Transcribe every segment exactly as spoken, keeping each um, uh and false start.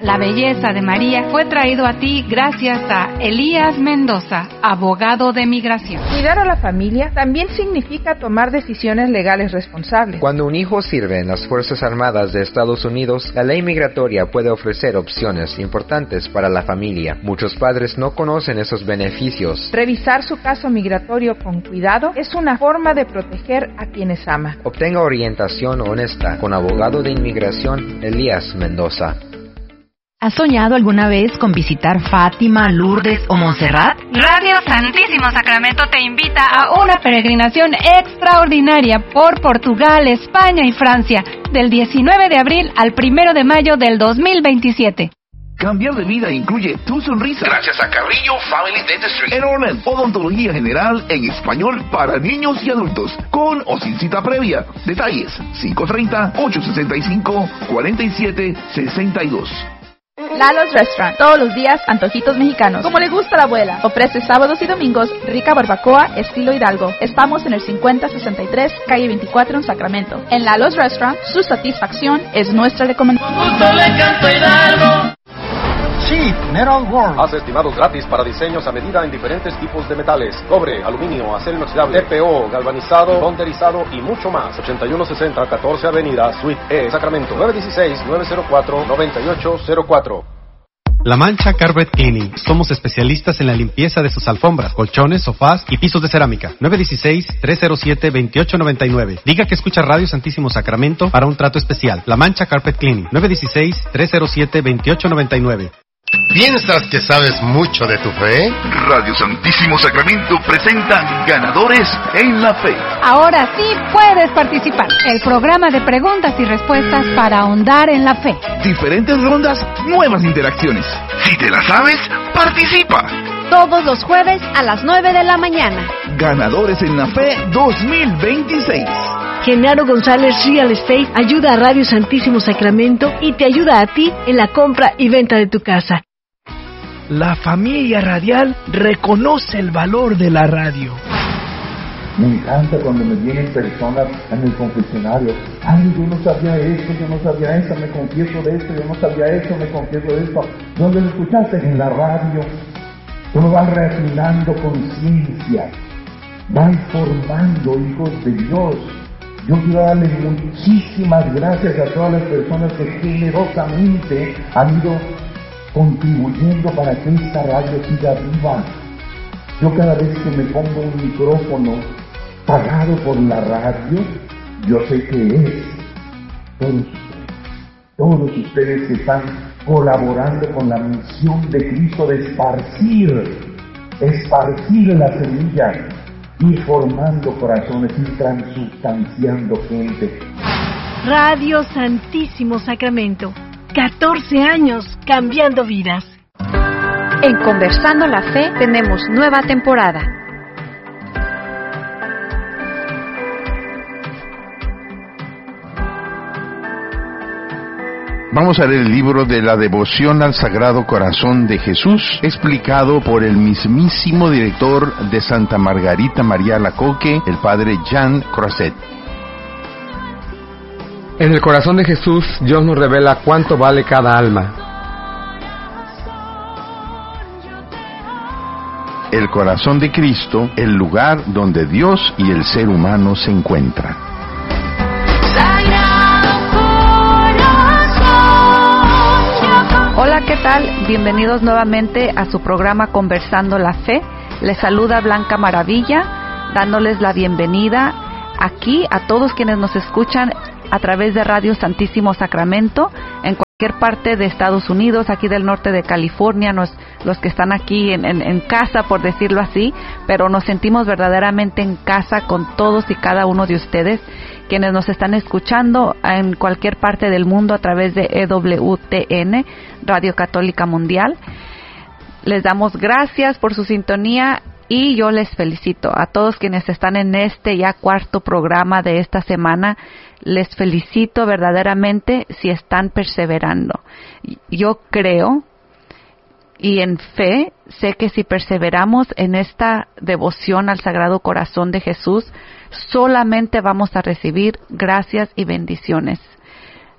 La belleza de María fue traído a ti gracias a Elías Mendoza, abogado de migración. Cuidar a la familia también significa tomar decisiones legales responsables. Cuando un hijo sirve en las Fuerzas Armadas de Estados Unidos, la ley migratoria puede ofrecer opciones importantes para la familia. Muchos padres no conocen esos beneficios. Revisar su caso migratorio con cuidado es una forma de proteger a quienes ama. Obtenga orientación honesta con abogado de inmigración Elías Mendoza. ¿Has soñado alguna vez con visitar Fátima, Lourdes o Montserrat? Radio Santísimo Sacramento te invita a una peregrinación extraordinaria por Portugal, España y Francia, del diecinueve de abril al primero de mayo del dos mil veintisiete. Cambiar de vida incluye tu sonrisa. Gracias a Carrillo Family Dentistry. En Orland, odontología general en español para niños y adultos, con o sin cita previa. Detalles: cinco tres cero, ocho seis cinco, cuatro siete seis dos. Lalo's Restaurant, todos los días antojitos mexicanos, como le gusta a la abuela. Ofrece sábados y domingos rica barbacoa estilo Hidalgo. Estamos en el cincuenta sesenta y tres, calle veinticuatro en Sacramento. En Lalo's Restaurant, su satisfacción es nuestra recomendación. Sheet Metal World. Haz estimados gratis para diseños a medida en diferentes tipos de metales: cobre, aluminio, acero inoxidable, T P O, galvanizado, bonderizado y mucho más. ochenta y uno sesenta catorce Avenida, Suite E, Sacramento. nueve uno seis, nueve cero cuatro, nueve ocho cero cuatro. La Mancha Carpet Cleaning. Somos especialistas en la limpieza de sus alfombras, colchones, sofás y pisos de cerámica. nueve uno seis, tres cero siete, dos ocho nueve nueve. Diga que escucha Radio Santísimo Sacramento para un trato especial. La Mancha Carpet Cleaning. nueve uno seis, tres cero siete, dos ocho nueve nueve. ¿Piensas que sabes mucho de tu fe? Radio Santísimo Sacramento presenta Ganadores en la Fe. Ahora sí puedes participar. El programa de preguntas y respuestas para ahondar en la fe. Diferentes rondas, nuevas interacciones. Si te la sabes, participa. Todos los jueves a las nueve de la mañana. Ganadores en la Fe dos mil veintiséis. Genaro González Real Estate ayuda a Radio Santísimo Sacramento y te ayuda a ti en la compra y venta de tu casa. La familia radial reconoce el valor de la radio. Me encanta cuando me vienen personas en el confesionario. Ay, yo no sabía esto, yo no sabía esto, me confieso de esto, yo no sabía esto, me confieso de esto. ¿Dónde lo escuchaste? En la radio. Uno va refinando conciencia, va formando hijos de Dios. Yo quiero darle muchísimas gracias a todas las personas que generosamente han ido contribuyendo para que esta radio siga viva. Yo cada vez que me pongo un micrófono pagado por la radio, yo sé que es todos ustedes, todos ustedes que están colaborando con la misión de Cristo de esparcir, esparcir la semilla, ir formando corazones, ir transustanciando gente. Radio Santísimo Sacramento, catorce años cambiando vidas. En Conversando la Fe tenemos nueva temporada. Vamos a leer el libro de la devoción al Sagrado Corazón de Jesús, explicado por el mismísimo director de Santa Margarita María Alacoque, el padre Jean Croisset. En el corazón de Jesús, Dios nos revela cuánto vale cada alma. El corazón de Cristo, el lugar donde Dios y el ser humano se encuentran. Hola, ¿qué tal? Bienvenidos nuevamente a su programa Conversando la Fe. Les saluda Blanca Maravilla, dándoles la bienvenida aquí a todos quienes nos escuchan a través de Radio Santísimo Sacramento, en cualquier parte de Estados Unidos, aquí del norte de California, nos, los que están aquí en, en, en casa, por decirlo así, pero nos sentimos verdaderamente en casa con todos y cada uno de ustedes, quienes nos están escuchando en cualquier parte del mundo a través de E W T N, Radio Católica Mundial. Les damos gracias por su sintonía y yo les felicito a todos quienes están en este ya cuarto programa de esta semana. Les felicito verdaderamente si están perseverando. Yo creo y en fe sé que si perseveramos en esta devoción al Sagrado Corazón de Jesús, solamente vamos a recibir gracias y bendiciones.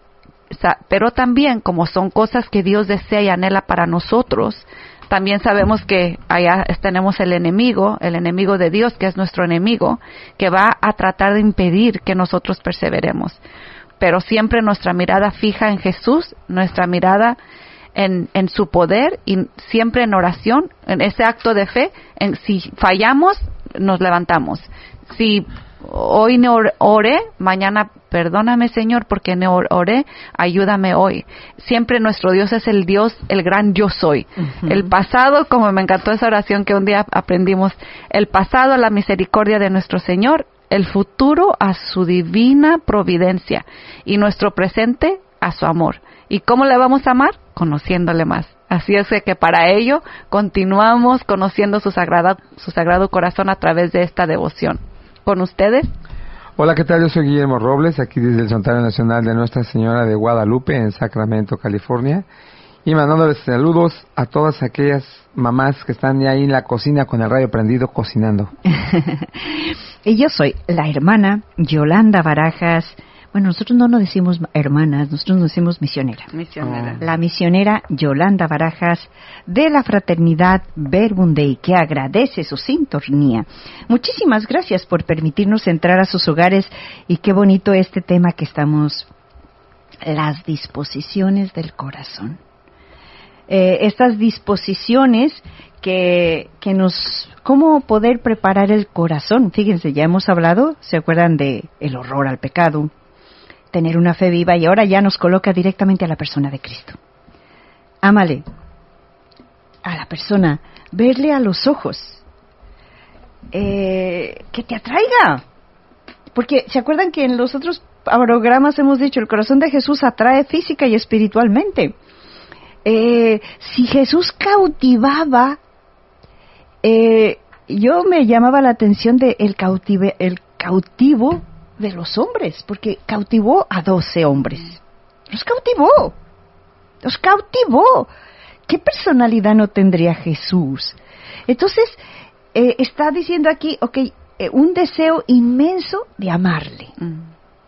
pero también como son cosas que Dios desea y anhela para nosotros, también sabemos que allá tenemos el enemigo, el enemigo de Dios, que es nuestro enemigo, que va a tratar de impedir que nosotros perseveremos. Pero siempre nuestra mirada fija en Jesús, nuestra mirada en, en su poder y siempre en oración, en ese acto de fe. En, si fallamos, nos levantamos. Si hoy no oré, mañana perdóname, Señor, porque no oré, ayúdame hoy. Siempre nuestro Dios es el Dios, el gran yo soy. Uh-huh. El pasado, como me encantó esa oración que un día aprendimos, el pasado a la misericordia de nuestro Señor, el futuro a su divina providencia y nuestro presente a su amor. ¿Y cómo le vamos a amar? Conociéndole más. Así es que para ello continuamos conociendo su sagrado, su sagrado corazón a través de esta devoción. ¿Con ustedes? Hola, ¿qué tal? Yo soy Guillermo Robles, aquí desde el Santuario Nacional de Nuestra Señora de Guadalupe, en Sacramento, California. Y mandándoles saludos a todas aquellas mamás que están ahí en la cocina con el radio prendido cocinando. Y yo soy la hermana Yolanda Barajas. Bueno, nosotros no nos decimos hermanas, nosotros nos decimos misionera. Misionera. La misionera Yolanda Barajas de la Fraternidad Verbum Dei, que agradece su sintonía. Muchísimas gracias por permitirnos entrar a sus hogares y qué bonito este tema que estamos, las disposiciones del corazón. Eh, estas disposiciones que, que nos, cómo poder preparar el corazón. Fíjense, ya hemos hablado, ¿se acuerdan de el horror al pecado? Tener una fe viva, y ahora ya nos coloca directamente a la persona de Cristo. Ámale a la persona, verle a los ojos, eh, que te atraiga. Porque, ¿se acuerdan que en los otros programas hemos dicho, el corazón de Jesús atrae física y espiritualmente? Eh, si Jesús cautivaba, eh, yo me llamaba la atención de el, cautive, el cautivo de los hombres, porque cautivó a doce hombres. Los cautivó, los cautivó. ¿Qué personalidad no tendría Jesús? Entonces, eh, está diciendo aquí, ok, eh, un deseo inmenso de amarle. Mm.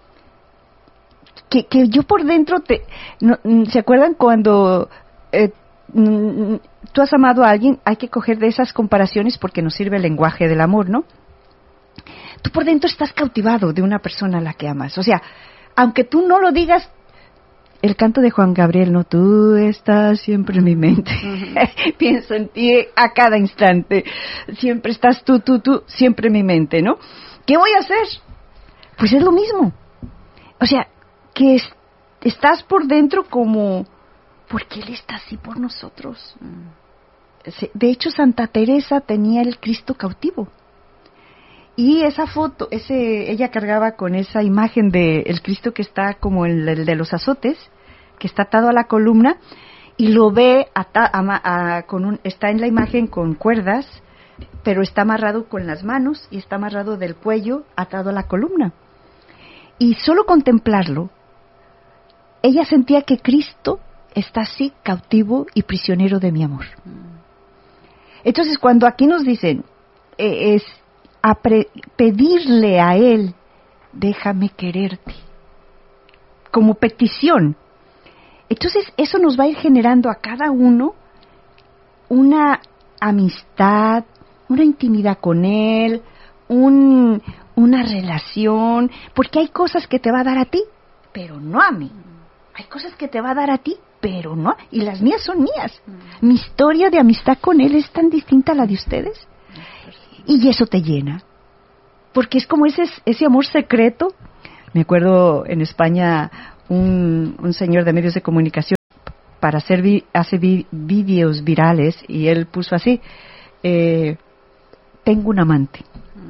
Que, que yo por dentro, te, no, ¿se acuerdan cuando eh, tú has amado a alguien? Hay que coger de esas comparaciones porque nos sirve el lenguaje del amor, ¿no? Tú por dentro estás cautivado de una persona a la que amas. O sea, aunque tú no lo digas, el canto de Juan Gabriel, ¿no? Tú estás siempre en mi mente. Uh-huh. Pienso en ti a cada instante. Siempre estás tú, tú, tú, siempre en mi mente, ¿no? ¿Qué voy a hacer? Pues es lo mismo. O sea, que es, estás por dentro como, ¿por qué Él está así por nosotros? De hecho, Santa Teresa tenía el Cristo cautivo. Y esa foto, ese, ella cargaba con esa imagen de el Cristo que está como el, el de los azotes, que está atado a la columna, y lo ve, ata, a, a, con un, está en la imagen con cuerdas, pero está amarrado con las manos y está amarrado del cuello, atado a la columna. Y solo contemplarlo, ella sentía que Cristo está así cautivo y prisionero de mi amor. Entonces, cuando aquí nos dicen, eh, es a pre- pedirle a Él, déjame quererte, como petición. Entonces eso nos va a ir generando a cada uno una amistad, una intimidad con Él, un, una relación, porque hay cosas que te va a dar a ti, pero no a mí. Hay cosas que te va a dar a ti, pero no, y las mías son mías. Mi historia de amistad con Él es tan distinta a la de ustedes. Y eso te llena, porque es como ese, ese amor secreto. Me acuerdo en España un, un señor de medios de comunicación para hacer vi, hace vi, vídeos virales, y él puso así, eh, tengo un amante.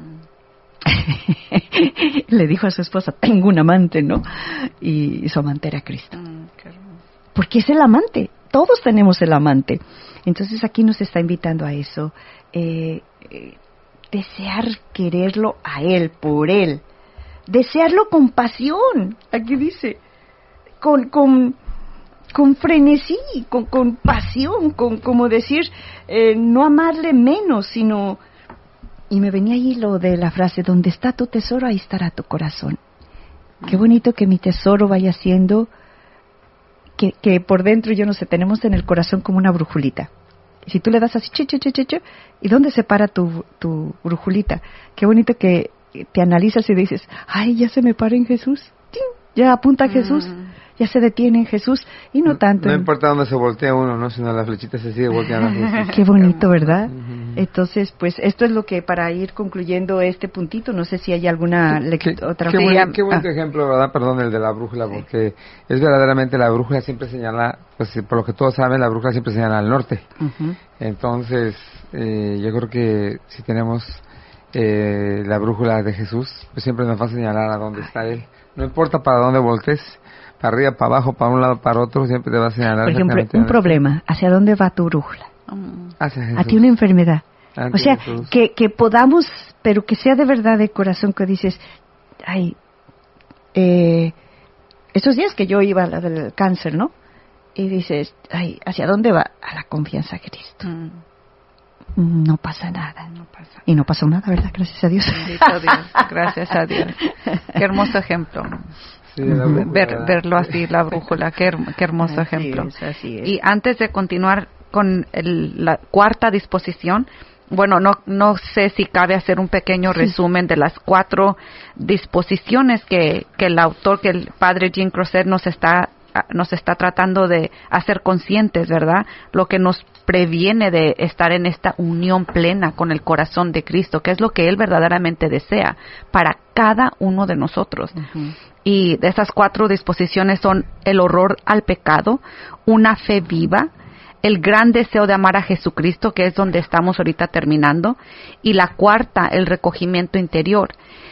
Mm. Le dijo a su esposa, tengo un amante, ¿no? Y, y su amante era Cristo. Mm, porque es el amante, todos tenemos el amante. Entonces aquí nos está invitando a eso, eh, eh, desear quererlo a Él, por Él, desearlo con pasión, aquí dice, con con, con frenesí, con, con pasión, con como decir, eh, no amarle menos, sino, y me venía ahí lo de la frase, donde está tu tesoro, ahí estará tu corazón. Qué bonito que mi tesoro vaya siendo que, que por dentro, yo no sé, tenemos en el corazón como una brujulita. Y si tú le das así, che, che, che, che, che, ¿y dónde se para tu, tu brujulita? Qué bonito que te analizas y dices, ay, ya se me para en Jesús, ¡ting! Ya apunta a Jesús, mm. ya se detiene en Jesús, y no tanto. No, no importa dónde se voltea uno, ¿no? Sino la flechita se sigue volteando a Jesús. Qué bonito, ¿verdad? Uh-huh. Entonces, pues, esto es lo que, para ir concluyendo este puntito, no sé si hay alguna lect- otra... Qué, buen, qué bonito ah. ejemplo, ¿verdad? Perdón, el de la brújula, sí. Porque es verdaderamente la brújula siempre señala, pues, por lo que todos saben, la brújula siempre señala al norte. Uh-huh. Entonces, eh, yo creo que si tenemos eh, la brújula de Jesús, pues siempre nos va a señalar a dónde está Él. No importa para dónde voltees, para arriba, para abajo, para un lado, para otro, siempre te va a señalar. Por ejemplo, un problema, ¿hacia dónde va tu brújula? Hacia Jesús. A ti una enfermedad. Ante o sea, que, que podamos, pero que sea de verdad de corazón, que dices, ay, eh, esos días que yo iba a la del cáncer, ¿no? Y dices, ay, ¿hacia dónde va? A la confianza en Cristo. Mm. No pasa nada. No pasa. Y no pasó nada, ¿verdad? Gracias a Dios. Bendito Dios. Gracias a Dios. Qué hermoso ejemplo. Sí, brújula, Ver, verlo así, la brújula. Qué, qué hermoso así ejemplo. Es, así es. Y antes de continuar con el, la cuarta disposición, bueno, no no sé si cabe hacer un pequeño resumen de las cuatro disposiciones que, que el autor, que el padre Jean Crozet nos está nos está tratando de hacer conscientes, ¿verdad? Lo que nos previene de estar en esta unión plena con el corazón de Cristo, que es lo que Él verdaderamente desea para cada uno de nosotros. Uh-huh. Y de esas cuatro disposiciones son el horror al pecado, una fe viva, el gran deseo de amar a Jesucristo, que es donde estamos ahorita terminando, y la cuarta, el recogimiento interior.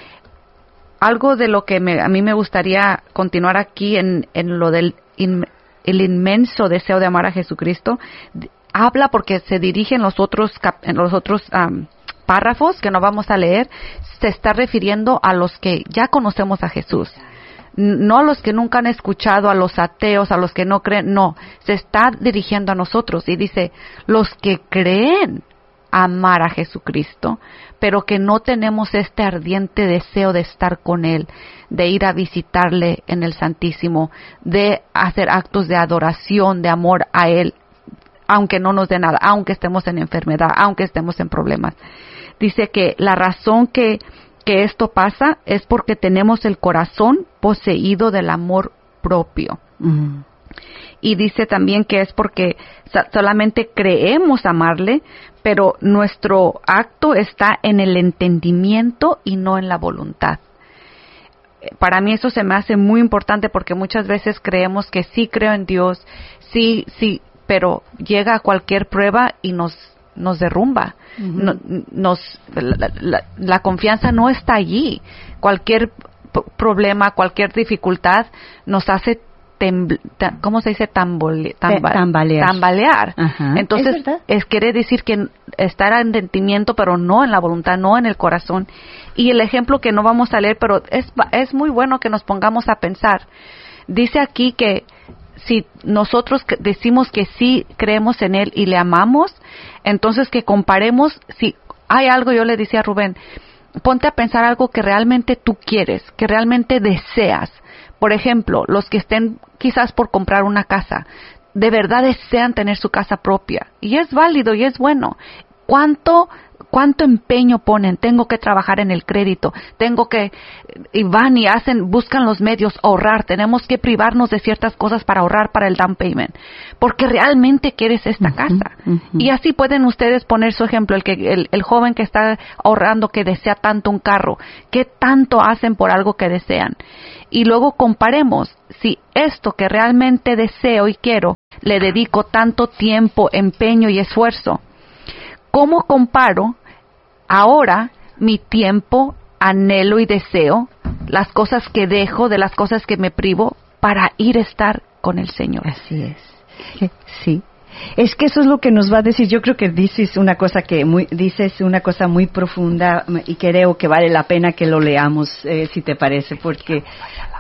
Algo de lo que me, a mí me gustaría continuar aquí en, en lo del in, el inmenso deseo de amar a Jesucristo, habla porque se dirige en los otros, cap, en los otros um, párrafos que no vamos a leer, se está refiriendo a los que ya conocemos a Jesús. No a los que nunca han escuchado, a los ateos, a los que no creen, no, se está dirigiendo a nosotros y dice, los que creen amar a Jesucristo, pero que no tenemos este ardiente deseo de estar con Él, de ir a visitarle en el Santísimo, de hacer actos de adoración, de amor a Él, aunque no nos dé nada, aunque estemos en enfermedad, aunque estemos en problemas. Dice que la razón que, que esto pasa es porque tenemos el corazón poseído del amor propio. Mm. Y dice también que es porque solamente creemos amarle, pero nuestro acto está en el entendimiento y no en la voluntad. Para mí eso se me hace muy importante porque muchas veces creemos que sí creo en Dios, sí, sí, pero llega a cualquier prueba y nos nos derrumba. Uh-huh. No, nos la, la, la confianza no está allí. Cualquier p- problema, cualquier dificultad nos hace Tembl- ta- ¿cómo se dice? Tambole- tamba- tambalear. Tambalear. Ajá. Entonces, ¿es, es quiere decir que estar en entendimiento, pero no en la voluntad, no en el corazón. Y el ejemplo que no vamos a leer, pero es, es muy bueno que nos pongamos a pensar. Dice aquí que si nosotros decimos que sí creemos en Él y le amamos, entonces que comparemos, si hay algo, yo le decía a Rubén, ponte a pensar algo que realmente tú quieres, que realmente deseas. Por ejemplo, los que estén quizás por comprar una casa, de verdad desean tener su casa propia. Y es válido y es bueno. ¿Cuánto, cuánto empeño ponen? Tengo que trabajar en el crédito. Tengo que, y van y hacen, buscan los medios, ahorrar. Tenemos que privarnos de ciertas cosas para ahorrar para el down payment. Porque realmente quieres esta uh-huh, casa. Uh-huh. Y así pueden ustedes poner su ejemplo. El que, el, el joven que está ahorrando, que desea tanto un carro. ¿Qué tanto hacen por algo que desean? Y luego comparemos si esto que realmente deseo y quiero, le dedico tanto tiempo, empeño y esfuerzo. ¿Cómo comparo ahora mi tiempo, anhelo y deseo, las cosas que dejo, de las cosas que me privo, para ir a estar con el Señor? Así es. Sí. Es que eso es lo que nos va a decir. Yo creo que dices una cosa que muy, dices una cosa muy profunda y creo que vale la pena que lo leamos, eh, si te parece, porque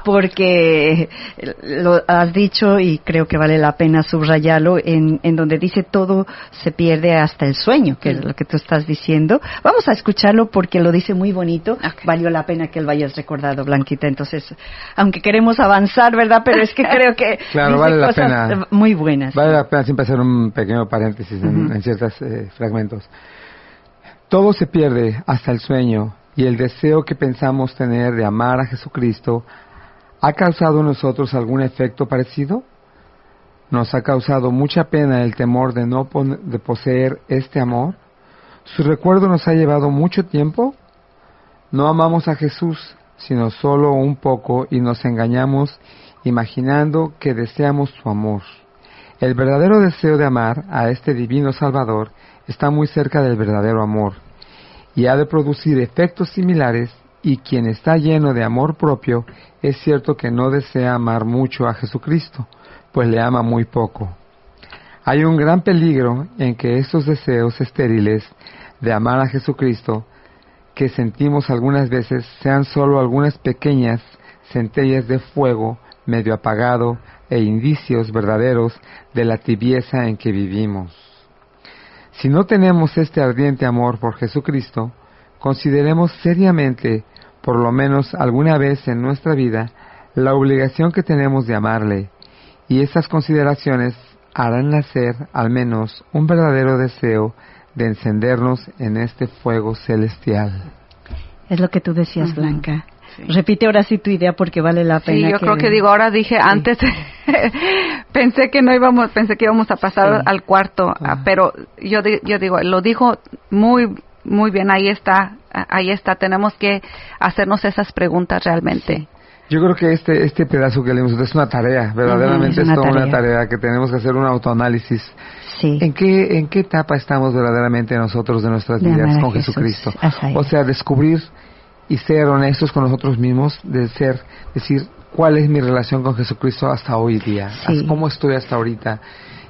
porque lo has dicho y creo que vale la pena subrayarlo en, en donde dice todo se pierde hasta el sueño, que es lo que tú estás diciendo. Vamos a escucharlo porque lo dice muy bonito. Okay. Valió la pena que lo hayas recordado, Blanquita. Entonces, aunque queremos avanzar, ¿verdad? Pero es que creo que claro, dice vale la cosas pena. muy buenas. Vale la pena siempre hacer un pequeño paréntesis en, uh-huh. en ciertos eh, fragmentos. Todo se pierde hasta el sueño, y el deseo que pensamos tener de amar a Jesucristo ¿ha causado en nosotros algún efecto parecido? ¿Nos ha causado mucha pena el temor de no pon- de poseer este amor? ¿Su recuerdo nos ha llevado mucho tiempo? No amamos a Jesús, sino solo un poco, y nos engañamos imaginando que deseamos su amor. El verdadero deseo de amar a este divino Salvador está muy cerca del verdadero amor, y ha de producir efectos similares, y quien está lleno de amor propio, es cierto que no desea amar mucho a Jesucristo, pues le ama muy poco. Hay un gran peligro en que estos deseos estériles de amar a Jesucristo que sentimos algunas veces sean solo algunas pequeñas centellas de fuego medio apagado e indicios verdaderos de la tibieza en que vivimos. Si no tenemos este ardiente amor por Jesucristo, consideremos seriamente, por lo menos alguna vez en nuestra vida, la obligación que tenemos de amarle, y estas consideraciones harán nacer al menos un verdadero deseo de encendernos en este fuego celestial. Es lo que tú decías, uh-huh. Blanca. Sí. Repite ahora sí tu idea porque vale la pena. Sí, yo que... creo que digo, ahora dije, sí. antes pensé que no íbamos, pensé que íbamos a pasar sí. al cuarto, uh-huh. pero yo yo digo, lo dijo muy muy bien, ahí está, ahí está, tenemos que hacernos esas preguntas realmente. Sí. Yo creo que este este pedazo que leímos es una tarea, verdaderamente uh-huh, es, es toda una tarea que tenemos que hacer un autoanálisis. Sí. ¿En qué en qué etapa estamos verdaderamente nosotros de nuestras de vidas con Jesús. Jesucristo? O sea, descubrir y ser honestos con nosotros mismos, de ser, decir, ¿cuál es mi relación con Jesucristo hasta hoy día? Sí. ¿Cómo estoy hasta ahorita?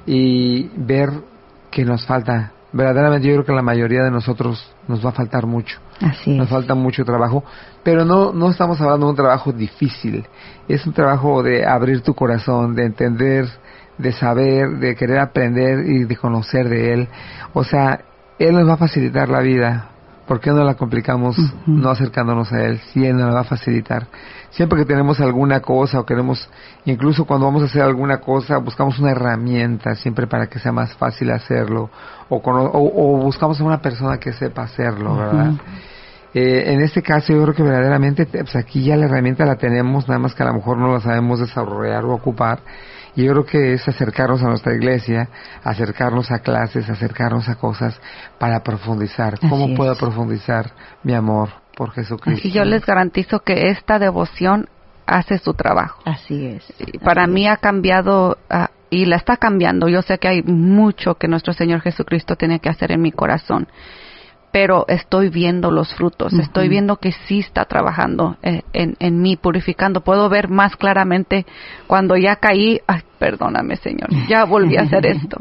Y ver que nos falta. Verdaderamente yo creo que la mayoría de nosotros nos va a faltar mucho. Así es. Nos falta mucho trabajo, pero no no estamos hablando de un trabajo difícil. Es un trabajo de abrir tu corazón, de entender, de saber, de querer aprender y de conocer de Él. O sea, Él nos va a facilitar la vida. ¿Por qué no la complicamos uh-huh. no acercándonos a Él? Si Él nos la va a facilitar. Siempre que tenemos alguna cosa o queremos, incluso cuando vamos a hacer alguna cosa, buscamos una herramienta siempre para que sea más fácil hacerlo. O, con, o, o buscamos a una persona que sepa hacerlo, ¿verdad? Uh-huh. Eh, en este caso yo creo que verdaderamente, pues aquí ya la herramienta la tenemos, nada más que a lo mejor no la sabemos desarrollar o ocupar. Y yo creo que es acercarnos a nuestra iglesia, acercarnos a clases, acercarnos a cosas para profundizar. ¿Cómo Así puedo es. profundizar mi amor por Jesucristo? Y yo les garantizo que esta devoción hace su trabajo. Así es. Y para Así mí es. ha cambiado uh, y la está cambiando. Yo sé que hay mucho que nuestro Señor Jesucristo tiene que hacer en mi corazón. Pero estoy viendo los frutos, uh-huh. estoy viendo que sí está trabajando en, en, en mí, purificando. Puedo ver más claramente cuando ya caí, ay, perdóname Señor, ya volví a hacer esto.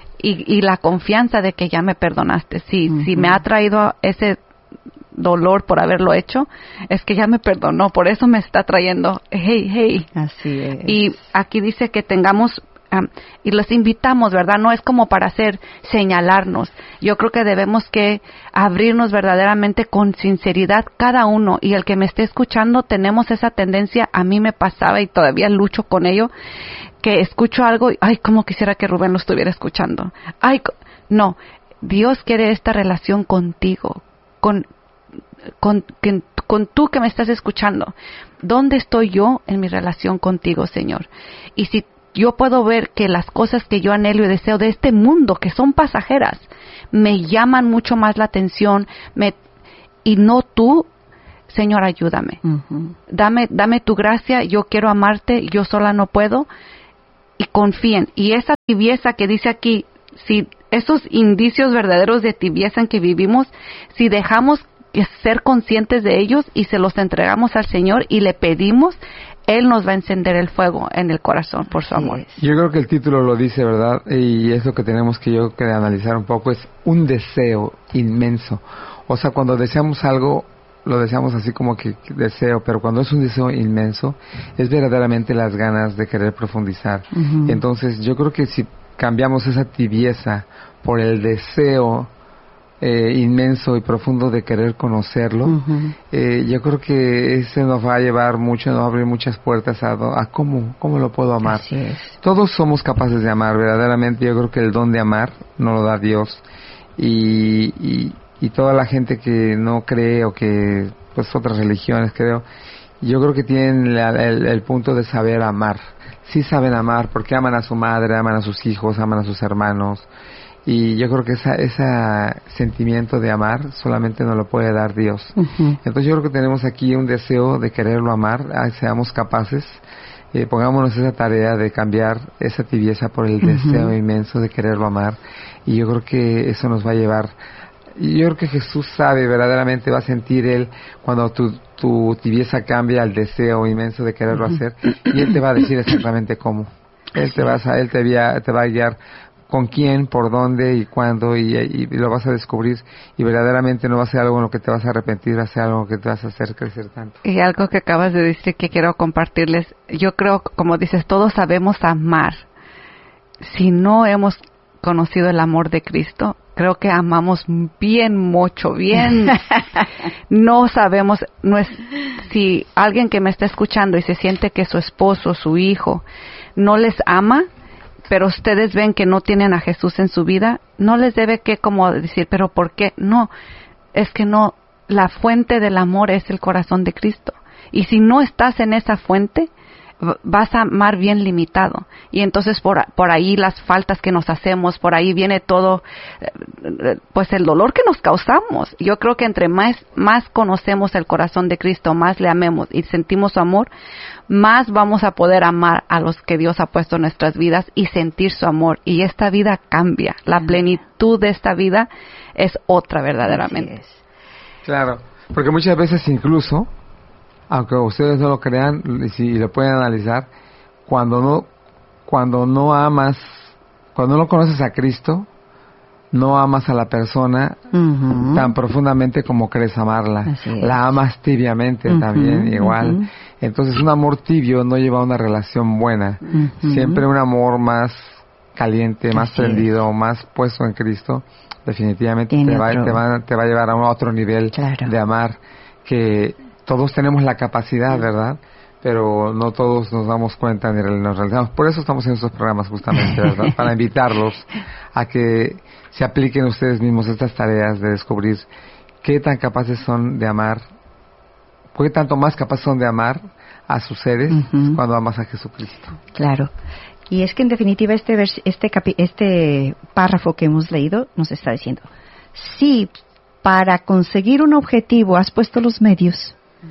Y, y la confianza de que ya me perdonaste. Si, uh-huh. si me ha traído ese dolor por haberlo hecho, es que ya me perdonó, por eso me está trayendo, hey, hey. Así es. Y aquí dice que tengamos... Um, y los invitamos, ¿verdad? No es como para hacer señalarnos. Yo creo que debemos que abrirnos verdaderamente con sinceridad cada uno. Y el que me esté escuchando, tenemos esa tendencia, a mí me pasaba y todavía lucho con ello, que escucho algo y, ay, cómo quisiera que Rubén lo estuviera escuchando. Ay, no, Dios quiere esta relación contigo, con, con, con, con tú que me estás escuchando. ¿Dónde estoy yo en mi relación contigo, Señor? Y si yo puedo ver que las cosas que yo anhelo y deseo de este mundo, que son pasajeras, me llaman mucho más la atención, me, y no tú, Señor, ayúdame. Uh-huh. Dame, dame tu gracia, yo quiero amarte, yo sola no puedo, y confíen. Y esa tibieza que dice aquí, si esos indicios verdaderos de tibieza en que vivimos, si dejamos ser conscientes de ellos y se los entregamos al Señor y le pedimos, Él nos va a encender el fuego en el corazón por su amor. Yo creo que el título lo dice, ¿verdad? Y es lo que tenemos que yo que analizar un poco, es un deseo inmenso. O sea, cuando deseamos algo, lo deseamos así como que deseo, pero cuando es un deseo inmenso, es verdaderamente las ganas de querer profundizar. Uh-huh. Entonces, yo creo que si cambiamos esa tibieza por el deseo eh, inmenso y profundo de querer conocerlo, uh-huh. eh, yo creo que ese nos va a llevar mucho, nos va a abrir muchas puertas a, a cómo, cómo lo puedo amar. Así es. Todos somos capaces de amar, verdaderamente. Yo creo que el don de amar nos lo da Dios. Y, y, y toda la gente que no cree, o que, pues otras religiones creo, yo creo que tienen la, el, el punto de saber amar. Sí saben amar porque aman a su madre, aman a sus hijos, aman a sus hermanos. Y yo creo que esa, ese sentimiento de amar solamente nos lo puede dar Dios. Uh-huh. Entonces yo creo que tenemos aquí un deseo de quererlo amar, seamos capaces, eh, pongámonos esa tarea de cambiar esa tibieza por el uh-huh. deseo inmenso de quererlo amar. Y yo creo que eso nos va a llevar, y yo creo que Jesús sabe, verdaderamente va a sentir Él cuando tu, tu tibieza cambia al deseo inmenso de quererlo uh-huh. hacer, y Él te va a decir exactamente cómo. Él te va a, él te, via, te va a guiar con quién, por dónde y cuándo, y, y lo vas a descubrir, y verdaderamente no va a ser algo en lo que te vas a arrepentir, va a ser algo que te vas a hacer crecer tanto. Y algo que acabas de decir que quiero compartirles, yo creo, como dices, todos sabemos amar. Si no hemos conocido el amor de Cristo, creo que amamos bien mucho, bien. No sabemos, no es, si alguien que me está escuchando y se siente que su esposo, su hijo, no les ama, pero ustedes ven que no tienen a Jesús en su vida, no les debe que como decir, pero ¿por qué? No, es que no, la fuente del amor es el corazón de Cristo. Y si no estás en esa fuente, vas a amar bien limitado. Y entonces por, por ahí las faltas que nos hacemos, por ahí viene todo, pues el dolor que nos causamos. Yo creo que entre más, más conocemos el corazón de Cristo, más le amemos y sentimos su amor, más vamos a poder amar a los que Dios ha puesto en nuestras vidas y sentir su amor. Y esta vida cambia. La plenitud de esta vida es otra verdaderamente. Así es. Claro, porque muchas veces incluso, aunque ustedes no lo crean y si lo pueden analizar, cuando no, cuando no amas, cuando no conoces a Cristo, no amas a la persona uh-huh. tan profundamente como crees amarla. La amas tibiamente uh-huh, también, igual. Uh-huh. Entonces un amor tibio no lleva a una relación buena. Uh-huh. Siempre un amor más caliente, más Así prendido, es. más puesto en Cristo, definitivamente te va, te, va, te va a llevar a un otro nivel claro. de amar, que todos tenemos la capacidad, ¿verdad? Pero no todos nos damos cuenta ni nos realizamos. Por eso estamos en estos programas justamente, ¿verdad? Para invitarlos a que se apliquen ustedes mismos estas tareas de descubrir qué tan capaces son de amar, qué tanto más capaces son de amar a sus seres uh-huh. cuando amas a Jesucristo. Claro. Y es que en definitiva este vers- este capi- este párrafo que hemos leído nos está diciendo, si para conseguir un objetivo has puesto los medios,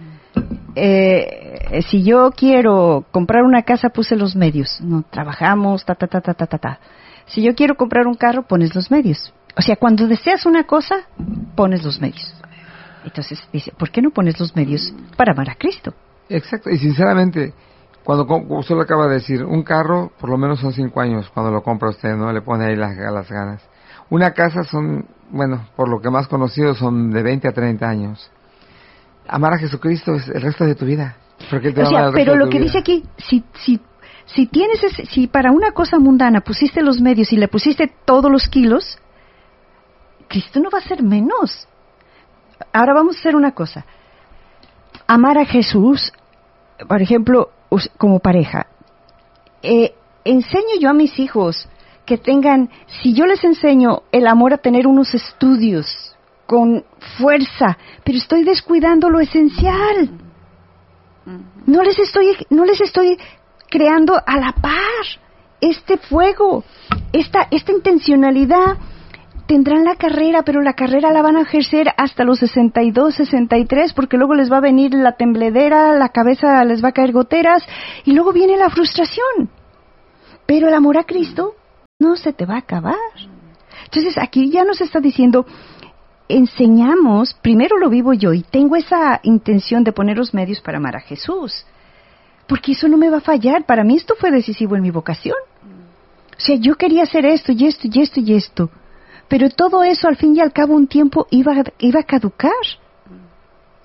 eh, si yo quiero comprar una casa puse los medios, no trabajamos, ta ta ta ta ta ta ta. Si yo quiero comprar un carro pones los medios. O sea, cuando deseas una cosa pones los medios. Entonces dice, ¿por qué no pones los medios para amar a Cristo? Exacto. Y sinceramente, cuando usted lo acaba de decir, un carro por lo menos son cinco años cuando lo compra usted, ¿no? Le pone ahí las, las ganas. Una casa son, bueno, por lo que más conocido son de veinte a treinta años. Amar a Jesucristo es el resto de tu vida. Porque él te o va sea, a amar el pero resto lo de tu que vida. dice aquí, si, si, si tienes, ese, si para una cosa mundana pusiste los medios y le pusiste todos los kilos, Cristo no va a ser menos. Ahora vamos a hacer una cosa. Amar a Jesús, por ejemplo, como pareja. Eh, enseño yo a mis hijos que tengan, si yo les enseño el amor a tener unos estudios con fuerza, pero estoy descuidando lo esencial. No les estoy, no les estoy creando a la par este fuego, esta, esta intencionalidad. Tendrán la carrera, pero la carrera la van a ejercer hasta los sesenta y dos, sesenta y tres, porque luego les va a venir la tembledera, la cabeza les va a caer goteras, y luego viene la frustración. Pero el amor a Cristo no se te va a acabar. Entonces aquí ya nos está diciendo, enseñamos, primero lo vivo yo, y tengo esa intención de poner los medios para amar a Jesús, porque eso no me va a fallar. Para mí esto fue decisivo en mi vocación. O sea, yo quería hacer esto, y esto, y esto, y esto. Pero todo eso, al fin y al cabo, un tiempo iba, iba a caducar.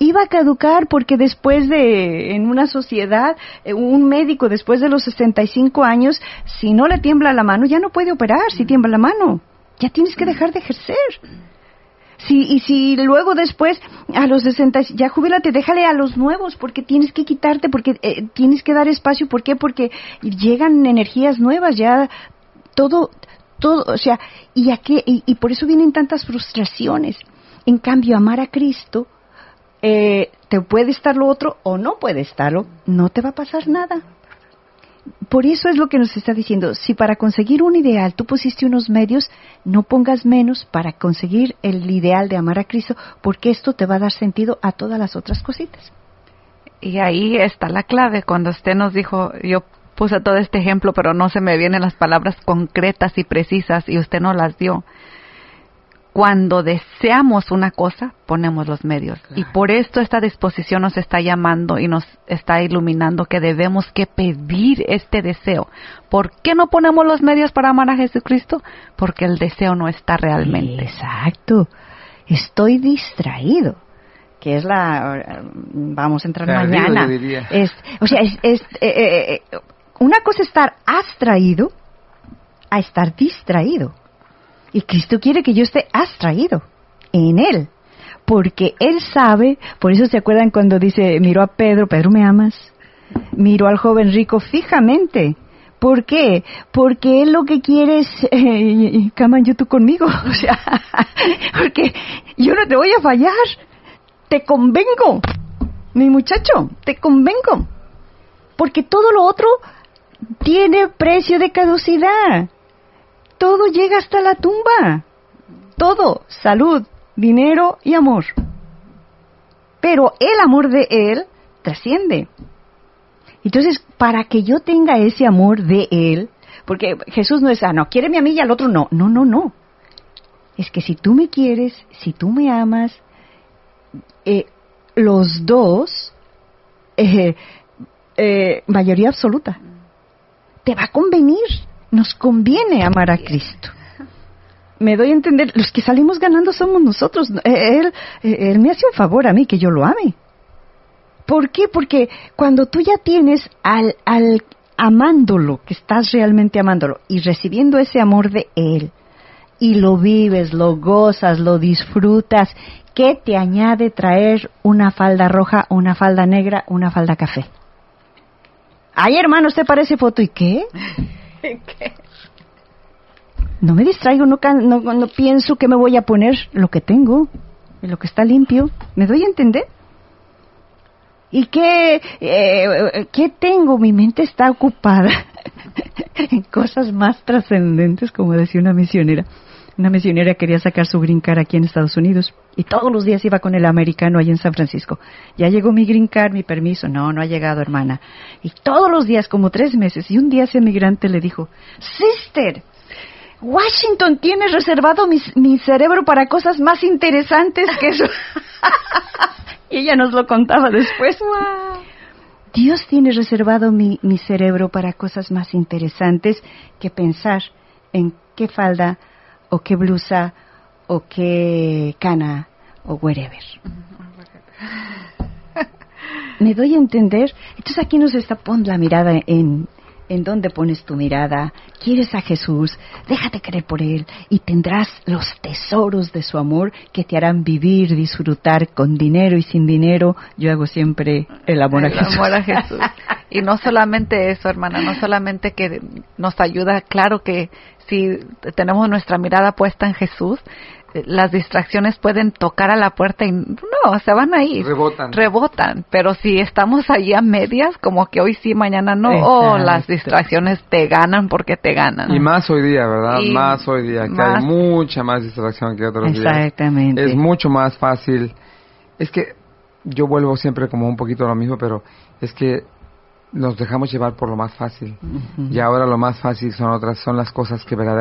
iba a caducar porque después de, en una sociedad, un médico después de los sesenta y cinco años, si no le tiembla la mano, ya no puede operar si tiembla la mano. Ya tienes que dejar de ejercer. Si, y si luego después, a los sesenta, ya jubílate, déjale a los nuevos, porque tienes que quitarte, porque eh, tienes que dar espacio. ¿Por qué? Porque llegan energías nuevas, ya todo, todo, o sea, y, aquí, y, y por eso vienen tantas frustraciones. En cambio, amar a Cristo, eh, te puede estar lo otro o no puede estarlo, no te va a pasar nada. Por eso es lo que nos está diciendo. Si para conseguir un ideal tú pusiste unos medios, no pongas menos para conseguir el ideal de amar a Cristo, porque esto te va a dar sentido a todas las otras cositas. Y ahí está la clave. Cuando usted nos dijo, yo puse todo este ejemplo, pero no se me vienen las palabras concretas y precisas, y usted no las dio. Cuando deseamos una cosa, ponemos los medios. Claro. Y por esto esta disposición nos está llamando y nos está iluminando que debemos que pedir este deseo. ¿Por qué no ponemos los medios para amar a Jesucristo? Porque el deseo no está realmente. Exacto. Estoy distraído. Que es la... Vamos a entrar claro, mañana. Es, o sea, es, es, eh, eh, una cosa es estar abstraído a estar distraído. Y Cristo quiere que yo esté abstraído en Él, porque Él sabe. Por eso se acuerdan cuando dice, miró a Pedro, Pedro, ¿me amas? Miró al joven rico fijamente. ¿Por qué? Porque Él lo que quiere es, eh, come on, you tú conmigo. O sea, porque yo no te voy a fallar. Te convengo, mi muchacho, te convengo. Porque todo lo otro tiene precio de caducidad. Todo llega hasta la tumba. Todo. Salud, dinero y amor. Pero el amor de Él trasciende. Entonces, para que yo tenga ese amor de Él, porque Jesús no es, ah, no, quiéreme a mí y al otro no. No, no, no. Es que si tú me quieres, si tú me amas, eh, los dos, eh, eh, mayoría absoluta, te va a convenir. Nos conviene amar a Cristo. Me doy a entender, los que salimos ganando somos nosotros. Él, él me hace un favor a mí que yo lo ame. ¿Por qué? Porque cuando tú ya tienes al, al amándolo, que estás realmente amándolo y recibiendo ese amor de Él, y lo vives, lo gozas, lo disfrutas, ¿qué te añade traer una falda roja, una falda negra, una falda café? Ay, hermano, ¿usted parece foto? ¿Y qué? ¿Qué? No me distraigo, no, no, no pienso que me voy a poner lo que tengo, lo que está limpio. ¿Me doy a entender? ¿Y qué, eh, qué tengo? Mi mente está ocupada en cosas más trascendentes, como decía una misionera. Una misionera quería sacar su green card aquí en Estados Unidos y todos los días iba con el americano allí en San Francisco. Ya llegó mi green card, mi permiso. No, no ha llegado, hermana. Y todos los días, como tres meses, y un día ese migrante le dijo, Sister, Washington tiene reservado mi, mi cerebro para cosas más interesantes que eso. Y ella nos lo contaba después. Wow. Dios tiene reservado mi, mi cerebro para cosas más interesantes que pensar en qué falda o qué blusa, o qué cana, o wherever. ¿Me doy a entender? Entonces aquí nos está, pon la mirada en, en dónde pones tu mirada. ¿Quieres a Jesús? Déjate querer por Él, y tendrás los tesoros de su amor que te harán vivir, disfrutar con dinero y sin dinero. Yo hago siempre el amor el a Jesús. Amor a Jesús. Y no solamente eso, hermana, no solamente que nos ayuda, claro que si tenemos nuestra mirada puesta en Jesús, las distracciones pueden tocar a la puerta y no, se van a ir. Rebotan. Rebotan. Pero si estamos allí a medias, como que hoy sí, mañana no, Exacto. oh, las distracciones te ganan porque te ganan. Y más hoy día, ¿verdad? Y más hoy día, que más... hay mucha más distracción que otros días. Exactamente. Es mucho más fácil. Es que yo vuelvo siempre como un poquito a lo mismo, pero es que nos dejamos llevar por lo más fácil. Uh-huh. Y ahora lo más fácil son otras, son las cosas que verdaderamente